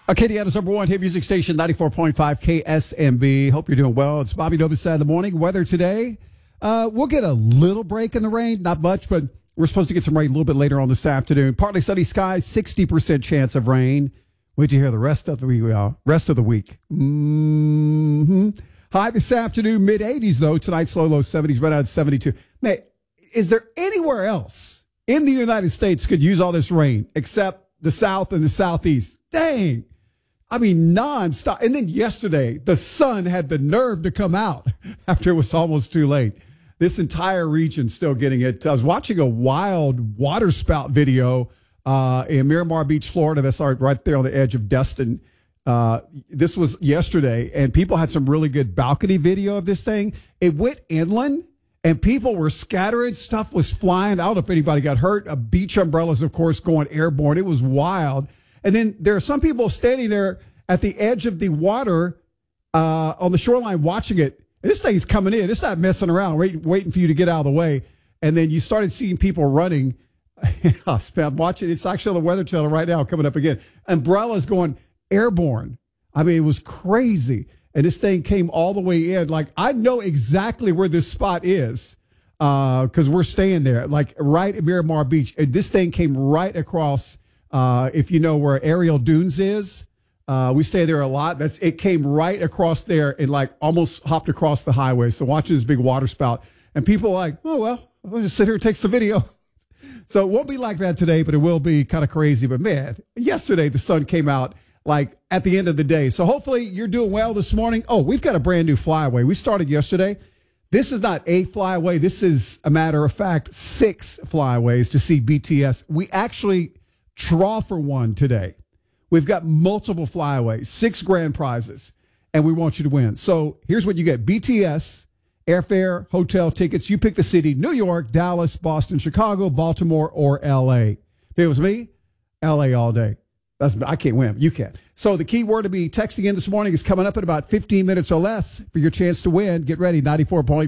Acadiana's number one hit music station, 94.5 KSMB. Hope you're doing well. It's Bobby Novosad in the morning. Weather today, we'll get a little break in the rain. Not much, but we're supposed to get some rain a little bit later on this afternoon. Partly sunny skies, 60% chance of rain. Wait to hear the rest of the week. High this afternoon, mid-80s, though. Tonight's low 70s, right out 72. Man, is there anywhere else in the United States could use all this rain except the South and the Southeast? Dang. I mean, nonstop. And then yesterday, the sun had the nerve to come out after it was almost too late. This entire region still getting it. I was watching a wild water spout video in Miramar Beach, Florida. That's right there on the edge of Destin. This was yesterday, and people had some really good balcony video of this thing. It went inland, and people were scattering. Stuff was flying. I don't know if anybody got hurt. Beach umbrellas, of course, going airborne. It was wild. And then there are some people standing there at the edge of the water on the shoreline watching it. And this thing's coming in. It's not messing around, waiting for you to get out of the way. And then you started seeing people running. I'm watching. It's actually on the Weather Channel right now coming up again. Umbrellas going airborne. I mean, it was crazy. And this thing came all the way in. Like, I know exactly where this spot is because we're staying there, like right at Miramar Beach. And this thing came right across. If you know where Ariel Dunes is, we stay there a lot. It came right across there and like almost hopped across the highway. So watching this big water spout, and people are like, oh, well, we'll just sit here and take some video. So it won't be like that today, but it will be kind of crazy. But man, yesterday the sun came out like at the end of the day. So hopefully you're doing well this morning. Oh, we've got a brand new flyaway. We started yesterday. This is not a flyaway. This is, a matter of fact, 6 flyaways to see BTS. We actually draw for one today. We've got multiple flyaways, 6 grand prizes, and we want you to win. So here's what you get. BTS, airfare, hotel tickets. You pick the city: New York, Dallas, Boston, Chicago, Baltimore, or L.A. If it was me, L.A. all day. I can't win. You can. So the key word to be texting in this morning is coming up in about 15 minutes or less for your chance to win. Get ready. 94.5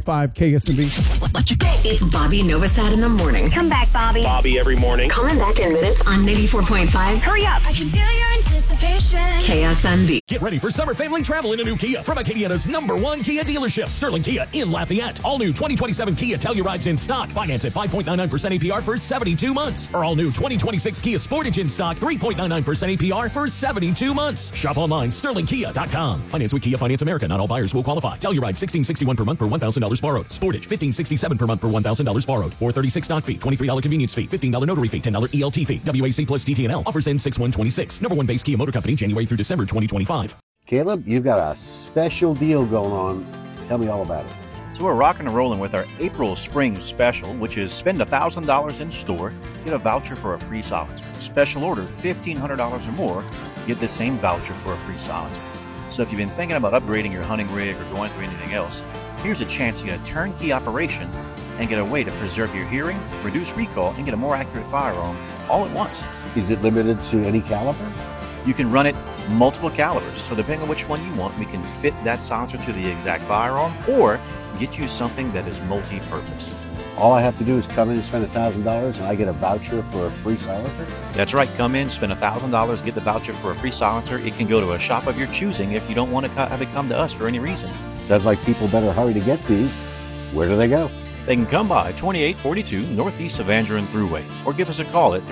KSMB. It's Bobby Novosad in the morning. Come back, Bobby. Bobby every morning. Coming back in minutes on 94.5. Hurry up. I can feel your anticipation. KSMB. Get ready for summer family travel in a new Kia from Acadiana's #1 Kia dealership, Sterling Kia in Lafayette. All new 2027 Kia Telluride's in stock. Finance at 5.99% APR for 72 months. Or all new 2026 Kia Sportage in stock, 3.99% APR for 72 months. Shop online, sterlingkia.com. Finance with Kia Finance America. Not all buyers will qualify. Telluride, $1,661 per month per $1,000 borrowed. Sportage, $1,567 per month per $1,000 borrowed. $436 stock fee, $23 convenience fee, $15 notary fee, $10 ELT fee. WAC plus DTNL. Offers end 6/1/26. #1 base Kia Motor Company, January through December 2025. Caleb, you've got a special deal going on. Tell me all about it. So we're rocking and rolling with our April Spring Special, which is spend $1,000 in store, get a voucher for a free silencer. Special order $1,500 or more, get the same voucher for a free silencer. So if you've been thinking about upgrading your hunting rig or going through anything else, here's a chance to get a turnkey operation and get a way to preserve your hearing, reduce recall, and get a more accurate firearm all at once. Is it limited to any caliber? You can run it multiple calibers, so depending on which one you want, we can fit that silencer to the exact firearm or get you something that is multi-purpose. All I have to do is come in and spend $1,000 and I get a voucher for a free silencer? That's right. Come in, spend $1,000, get the voucher for a free silencer. It can go to a shop of your choosing if you don't want to have it come to us for any reason. Sounds like people better hurry to get these. Where do they go? They can come by 2842 Northeast Evangeline Thruway or give us a call at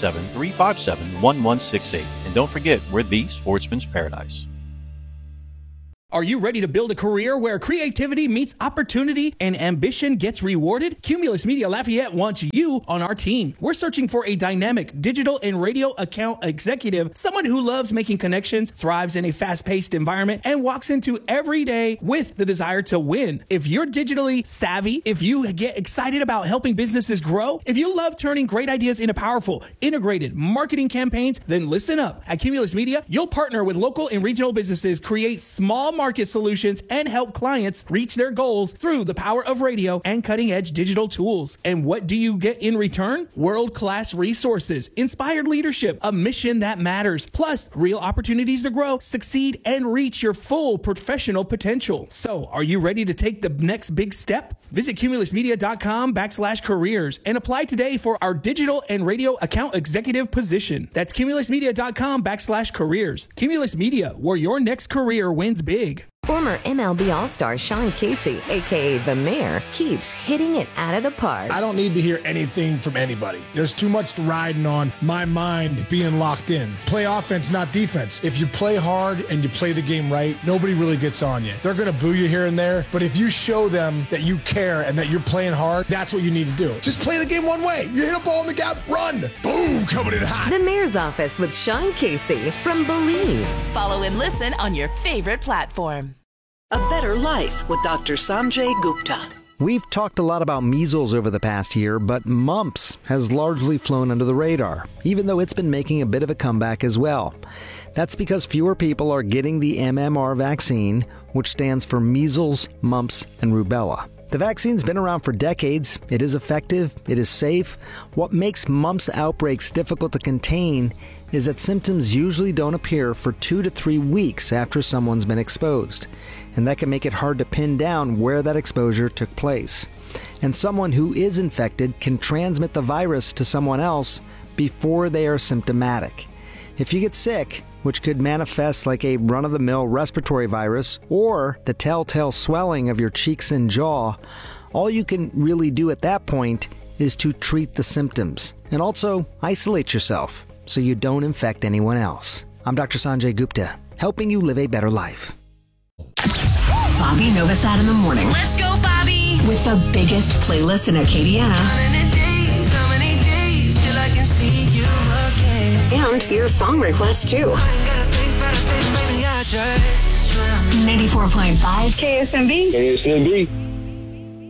337-357-1168. And don't forget, we're the Sportsman's Paradise. Are you ready to build a career where creativity meets opportunity and ambition gets rewarded? Cumulus Media Lafayette wants you on our team. We're searching for a dynamic digital and radio account executive, someone who loves making connections, thrives in a fast-paced environment, and walks into every day with the desire to win. If you're digitally savvy, if you get excited about helping businesses grow, if you love turning great ideas into powerful, integrated marketing campaigns, then listen up. At Cumulus Media, you'll partner with local and regional businesses, create small market solutions and help clients reach their goals through the power of radio and cutting-edge digital tools. And what do you get in return? World-class resources, inspired leadership, a mission that matters, plus real opportunities to grow, succeed, and reach your full professional potential. So, are you ready to take the next big step? Visit cumulusmedia.com/careers and apply today for our digital and radio account executive position. That's cumulusmedia.com/careers. Cumulus Media, where your next career wins big. Former MLB All-Star Sean Casey, a.k.a. The Mayor, keeps hitting it out of the park. I don't need to hear anything from anybody. There's too much riding on my mind being locked in. Play offense, not defense. If you play hard and you play the game right, nobody really gets on you. They're going to boo you here and there, but if you show them that you care and that you're playing hard, that's what you need to do. Just play the game one way. You hit a ball in the gap, run. Boom, coming in hot. The Mayor's Office with Sean Casey from Believe. Follow and listen on your favorite platform. A Better Life with Dr. Sanjay Gupta. We've talked a lot about measles over the past year, but mumps has largely flown under the radar, even though it's been making a bit of a comeback as well. That's because fewer people are getting the MMR vaccine, which stands for measles, mumps, and rubella. The vaccine's been around for decades. It is effective. It is safe. What makes mumps outbreaks difficult to contain is that symptoms usually don't appear for 2 to 3 weeks after someone's been exposed. And that can make it hard to pin down where that exposure took place. And someone who is infected can transmit the virus to someone else before they are symptomatic. If you get sick, which could manifest like a run-of-the-mill respiratory virus or the telltale swelling of your cheeks and jaw, all you can really do at that point is to treat the symptoms and also isolate yourself so you don't infect anyone else. I'm Dr. Sanjay Gupta, helping you live a better life. Bobby Novosad in the morning. Let's go, Bobby. With the biggest playlist in Acadiana. And your song requests too. 94.5 KSMB.